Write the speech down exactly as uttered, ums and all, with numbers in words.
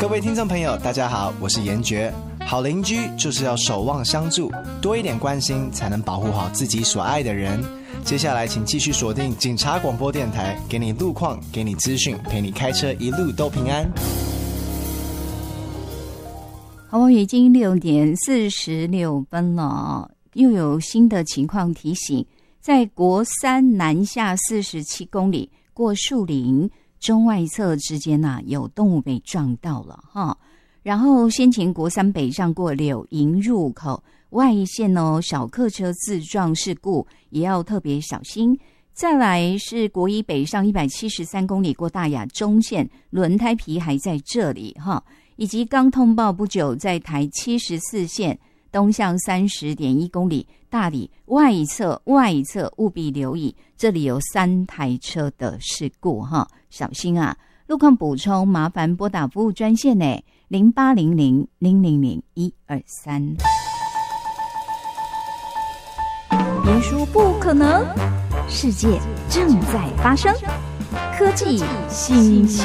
各位听众朋友大家好，我是严爵。好邻居就是要守望相助，多一点关心才能保护好自己所爱的人。接下来请继续锁定警察广播电台，给你路况，给你资讯，陪你开车一路都平安。 好，已经六点四十六分了，又有新的情况提醒，在国三南下四十七公里过树林中外侧之间啊，有动物被撞到了哈。然后先前国三北上过柳营入口外线哦，小客车自撞事故也要特别小心。再来是国一北上一百七十三公里过大雅中线，轮胎皮还在这里哈。以及刚通报不久在台七十四线东向 三十点一公里大里外侧外侧务必留意，这里有三台车的事故哈，小心啊。路况补充麻烦拨打服务专线呢零八零零零零零一二三。别说不可能，世界正在发生，科技新鲜